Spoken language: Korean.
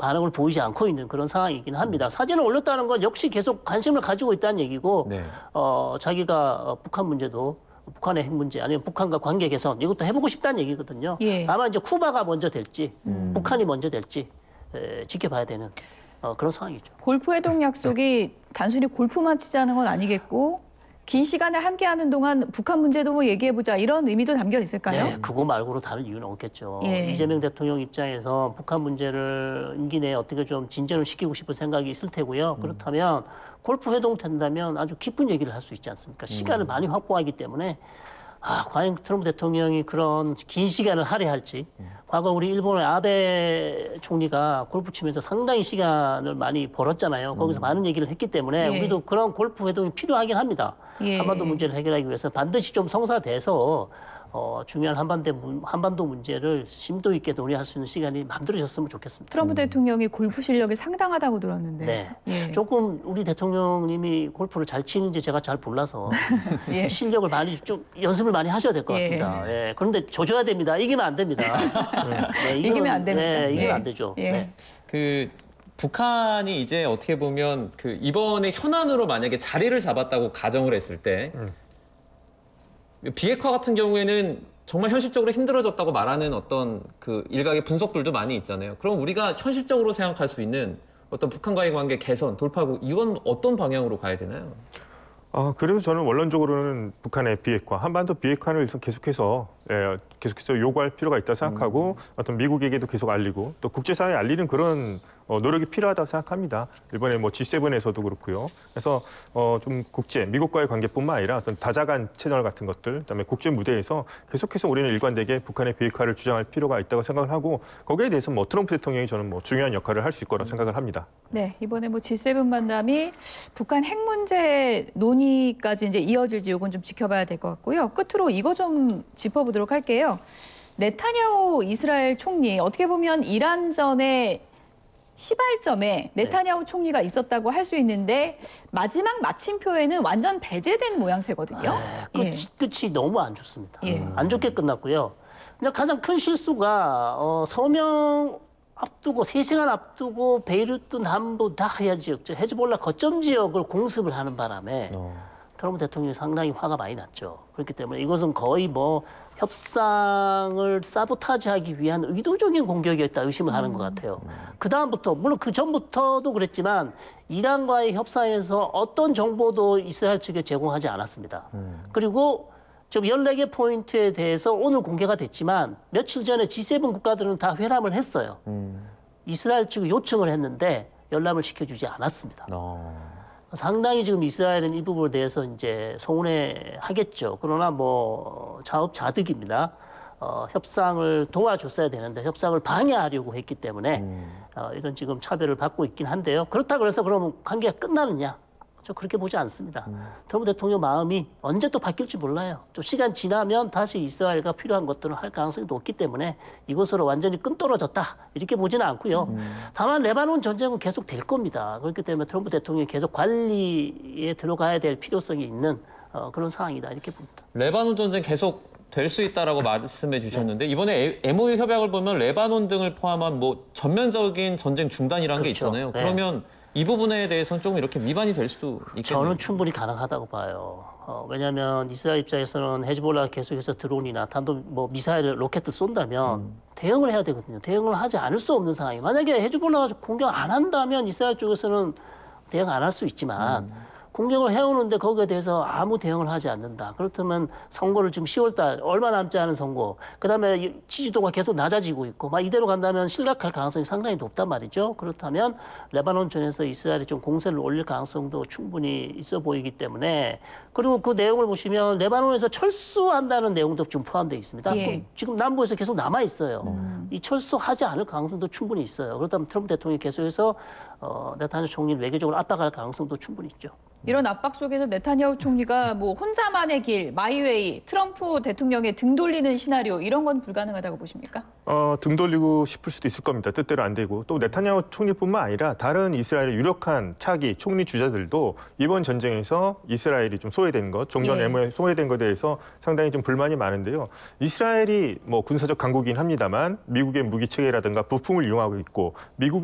반응을 보이지 않고 있는 그런 상황이긴 합니다. 사진을 올렸다는 건 역시 계속 관심을 가지고 있다는 얘기고 네. 자기가 북한 문제도 북한의 핵 문제 아니면 북한과 관계 개선 이것도 해보고 싶다는 얘기거든요. 예. 다만 이제 쿠바가 먼저 될지 북한이 먼저 될지 지켜봐야 되는 그런 상황이죠. 골프 회동 약속이 단순히 골프만 치자는 건 아니겠고 긴 시간을 함께하는 동안 북한 문제도 뭐 얘기해보자 이런 의미도 담겨 있을까요? 네, 그거 말고는 다른 이유는 없겠죠. 예. 이재명 대통령 입장에서 북한 문제를 임기 내에 어떻게 좀 진전을 시키고 싶은 생각이 있을 테고요. 그렇다면 골프 회동 된다면 아주 깊은 얘기를 할 수 있지 않습니까? 시간을 많이 확보하기 때문에 과연 트럼프 대통령이 그런 긴 시간을 할애할지. 과거 우리 일본의 아베 총리가 골프 치면서 상당히 시간을 많이 벌었잖아요. 거기서 많은 얘기를 했기 때문에 예. 우리도 그런 골프 회동이 필요하긴 합니다. 예. 한반도 문제를 해결하기 위해서 반드시 좀 성사돼서 중요한 한반도 문제를 심도 있게 논의할 수 있는 시간이 만들어졌으면 좋겠습니다. 트럼프 대통령이 골프 실력이 상당하다고 들었는데. 네. 예. 조금 우리 대통령님이 골프를 잘 치는지 제가 잘 몰라서 예. 실력을 많이 좀 연습을 많이 하셔야 될 것 같습니다. 예. 그런데 조져야 됩니다. 이기면 안 됩니다. 네, 이기면 안 됩니다. 네, 이기면 예. 안 되죠. 예. 네. 그 북한이 이제 어떻게 보면 그 이번에 현안으로 만약에 자리를 잡았다고 가정을 했을 때 비핵화 같은 경우에는 정말 현실적으로 힘들어졌다고 말하는 어떤 그 일각의 분석들도 많이 있잖아요. 그럼 우리가 현실적으로 생각할 수 있는 어떤 북한과의 관계 개선, 돌파구 이건 어떤 방향으로 가야 되나요? 그래도 저는 원론적으로는 북한의 비핵화, 한반도 비핵화를 계속해서 요구할 필요가 있다 생각하고 어떤 미국에게도 계속 알리고 또 국제사회에 알리는 그런 노력이 필요하다고 생각합니다. 이번에 뭐 G7에서도 그렇고요. 그래서 좀 미국과의 관계뿐만 아니라 어떤 다자간 채널 같은 것들, 그다음에 국제 무대에서 계속해서 우리는 일관되게 북한의 비핵화를 주장할 필요가 있다고 생각을 하고 거기에 대해서 뭐 트럼프 대통령이 저는 뭐 중요한 역할을 할 수 있을 거라고 생각을 합니다. 네, 이번에 뭐 G7 만남이 북한 핵 문제 논의까지 이제 이어질지 이건 좀 지켜봐야 될 것 같고요. 끝으로 이거 좀 짚어보도록 할게요. 네타냐후 이스라엘 총리 어떻게 보면 이란전의 시발점에 네타냐후 총리가 있었다고 할 수 있는데 마지막 마침표에는 완전 배제된 모양새거든요. 끝이 너무 안 좋습니다. 예. 안 좋게 끝났고요. 근데 가장 큰 실수가 서명 앞두고 3시간 앞두고 베이루트 남부 다히야 지역, 헤즈볼라 거점 지역을 공습을 하는 바람에 트럼프 대통령이 상당히 화가 많이 났죠. 그렇기 때문에 이것은 거의 뭐 협상을 사보타지하기 위한 의도적인 공격이었다 의심을 하는 것 같아요. 그 다음부터 물론 그 전부터도 그랬지만 이란과의 협상에서 어떤 정보도 이스라엘 측에 제공하지 않았습니다. 그리고 지금 14개 포인트에 대해서 오늘 공개가 됐지만 며칠 전에 G7 국가들은 다 회람을 했어요. 이스라엘 측이 요청을 했는데 열람을 시켜주지 않았습니다. 상당히 지금 이스라엘은 이 부분에 대해서 이제 서운해하겠죠. 그러나 뭐 자업자득입니다. 협상을 도와줬어야 되는데 협상을 방해하려고 했기 때문에 이런 지금 차별을 받고 있긴 한데요. 그렇다고 해서 그러면 관계가 끝나느냐? 저 그렇게 보지 않습니다. 트럼프 대통령 마음이 언제 또 바뀔지 몰라요. 좀 시간 지나면 다시 이스라엘과 필요한 것들을 할 가능성이 높기 때문에 이것으로 완전히 끈떨어졌다 이렇게 보지는 않고요. 다만 레바논 전쟁은 계속 될 겁니다. 그렇기 때문에 트럼프 대통령이 계속 관리에 들어가야 될 필요성이 있는 그런 상황이다 이렇게 봅니다. 레바논 전쟁 계속 될 수 있다라고 말씀해 주셨는데 이번에 MOU 협약을 보면 레바논 등을 포함한 뭐 전면적인 전쟁 중단이라는 게 그렇죠. 있잖아요. 네. 그러면 이 부분에 대해서는 조금 이렇게 위반이 될 수 있겠네요. 저는 충분히 가능하다고 봐요. 왜냐하면 이스라엘 입장에서는 헤즈볼라가 계속해서 드론이나 단독 뭐 미사일, 로켓을 쏜다면 대응을 해야 되거든요. 대응을 하지 않을 수 없는 상황이. 만약에 헤즈볼라가 공격 안 한다면 이스라엘 쪽에서는 대응 안 할 수 있지만 공격을 해오는데 거기에 대해서 아무 대응을 하지 않는다. 그렇다면 선거를 지금 10월 달 얼마 남지 않은 선거. 그다음에 지지도가 계속 낮아지고 있고 막 이대로 간다면 실각할 가능성이 상당히 높단 말이죠. 그렇다면 레바논 전에서 이스라엘이 좀 공세를 올릴 가능성도 충분히 있어 보이기 때문에 그리고 그 내용을 보시면 레바논에서 철수한다는 내용도 좀 포함되어 있습니다. 예. 지금 남부에서 계속 남아 있어요. 이 철수하지 않을 가능성도 충분히 있어요. 그렇다면 트럼프 대통령이 계속해서 네타냐후 총리를 외교적으로 압박할 가능성도 충분히 있죠. 이런 압박 속에서 네타냐후 총리가 뭐 혼자만의 길, 마이웨이, 트럼프 대통령의 등 돌리는 시나리오 이런 건 불가능하다고 보십니까? 등 돌리고 싶을 수도 있을 겁니다. 뜻대로 안 되고. 또 네타냐후 총리뿐만 아니라 다른 이스라엘의 유력한 차기 총리 주자들도 이번 전쟁에서 이스라엘이 좀 소외된 것, 종전 애무에 소외된 것에 대해서 상당히 좀 불만이 많은데요. 이스라엘이 뭐 군사적 강국이긴 합니다만 미국의 무기 체계라든가 부품을 이용하고 있고 미국